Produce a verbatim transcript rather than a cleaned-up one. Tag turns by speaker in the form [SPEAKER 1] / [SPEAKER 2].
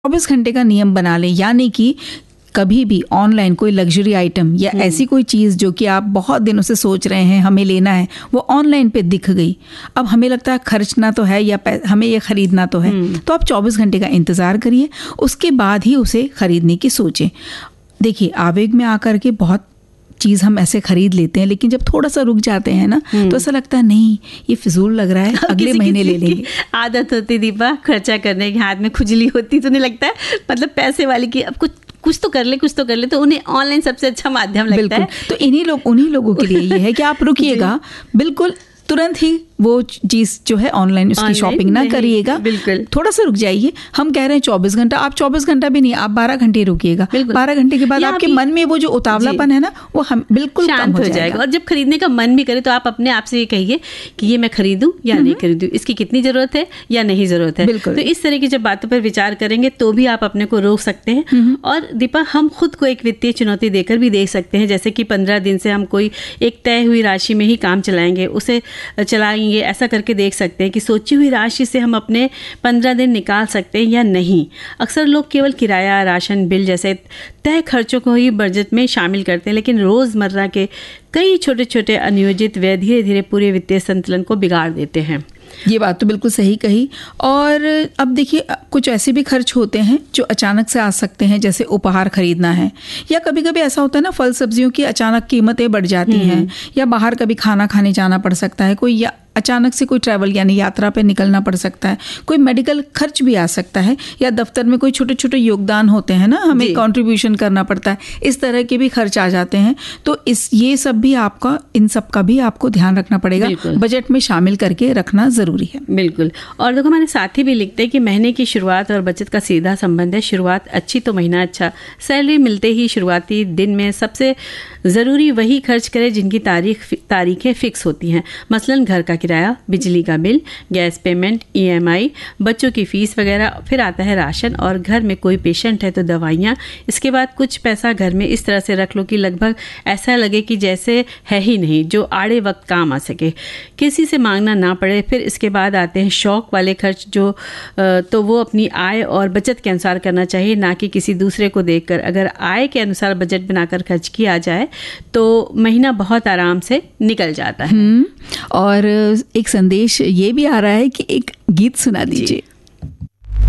[SPEAKER 1] चौबीस घंटे का नियम बना लें, यानी कि कभी भी ऑनलाइन कोई लग्जरी आइटम या ऐसी कोई चीज़ जो कि आप बहुत दिनों से सोच रहे हैं हमें लेना है, वो ऑनलाइन पे दिख गई, अब हमें लगता है खर्चना तो है या हमें ये खरीदना तो है, तो आप चौबीस घंटे का इंतज़ार करिए, उसके बाद ही उसे खरीदने की सोचें। देखिए, आवेग में आकर के बहुत चीज़ हम ऐसे खरीद लेते हैं, लेकिन जब थोड़ा सा रुक जाते हैं ना तो ऐसा लगता है नहीं ये फिजूल लग रहा है, अगले महीने ले लेंगे।
[SPEAKER 2] आदत होती दीपा खर्चा करने की, हाथ में खुजली होती तो नहीं लगता है, मतलब पैसे वाली की अब कुछ कुछ तो कर ले कुछ तो कर ले, तो उन्हें ऑनलाइन सबसे अच्छा माध्यम लगता है।
[SPEAKER 1] तो इन्हीं लोग उन्हीं लोगों के लिए ये है कि आप रुकिएगा, बिल्कुल तुरंत ही वो चीज़ जो है ऑनलाइन उसकी शॉपिंग ना करिएगा,
[SPEAKER 2] बिल्कुल
[SPEAKER 1] थोड़ा सा रुक जाइए। हम कह रहे हैं चौबीस घंटा, आप चौबीस घंटा भी नहीं, आप बारह घंटे रुकिएगा। बारह घंटे के बाद आपके मन में वो जो उतावलापन है ना वो हम बिल्कुल
[SPEAKER 2] शांत हो जाएगा। और जब खरीदने का मन भी करे तो आप अपने आप से ये कहिए कि ये मैं खरीदूं या नहीं खरीदूं, इसकी कितनी जरूरत है या नहीं जरूरत है। तो इस तरह की जब बातों पर विचार करेंगे तो भी आप अपने को रोक सकते हैं। और दीपा, हम खुद को एक वित्तीय चुनौती देकर भी देख सकते हैं, जैसे कि पंद्रह दिन से हम कोई एक तय हुई राशि में ही काम चलाएंगे, उसे चलाएंगे, ऐसा करके देख सकते हैं कि सोची हुई राशि से हम अपने पंद्रह दिन निकाल सकते हैं या नहीं। अक्सर लोग केवल किराया, राशन, बिल जैसे तय खर्चों को ही बजट में शामिल करते हैं, लेकिन रोज़मर्रा के कई छोटे छोटे अनियोजित व्यय धीरे धीरे पूरे वित्तीय संतुलन को बिगाड़ देते हैं।
[SPEAKER 1] ये बात तो बिल्कुल सही कही। और अब देखिए, कुछ ऐसे भी खर्च होते हैं जो अचानक से आ सकते हैं, जैसे उपहार खरीदना है, या कभी कभी ऐसा होता है ना फल सब्जियों की अचानक कीमतें बढ़ जाती हैं, या बाहर कभी खाना खाने जाना पड़ सकता है, कोई या अचानक से कोई ट्रैवल यानी यात्रा पे निकलना पड़ सकता है, कोई मेडिकल खर्च भी आ सकता है, या दफ्तर में कोई छोटे छोटे योगदान होते हैं ना, हमें कंट्रीब्यूशन करना पड़ता है, इस तरह के भी खर्च आ जाते हैं। तो इस ये सब भी आपका इन सब का भी आपको ध्यान रखना पड़ेगा, बजट में शामिल करके रखना ज़रूरी है।
[SPEAKER 2] बिल्कुल। और देखो, हमारे साथी भी लिखते हैं कि महीने की शुरुआत और बचत का सीधा संबंध है, शुरुआत अच्छी तो महीना अच्छा। सैलरी मिलते ही शुरुआती दिन में सबसे ज़रूरी वही खर्च करें जिनकी तारीख तारीखें फिक्स होती हैं, मसलन घर का किराया, बिजली का बिल, गैस पेमेंट, ईएमआई, बच्चों की फीस वगैरह। फिर आता है राशन, और घर में कोई पेशेंट है तो दवाइयाँ। इसके बाद कुछ पैसा घर में इस तरह से रख लो कि लगभग ऐसा लगे कि जैसे है ही नहीं, जो आड़े वक्त काम आ सके, किसी से मांगना ना पड़े। फिर इसके बाद आते हैं शौक वाले खर्च, जो तो वो अपनी आय और बचत के अनुसार करना चाहिए, ना कि किसी दूसरे को देखकर। अगर आय के अनुसार बजट बनाकर खर्च किया जाए तो महीना बहुत आराम से निकल जाता है।
[SPEAKER 1] और एक संदेश ये भी आ रहा है कि एक गीत सुना दीजिए।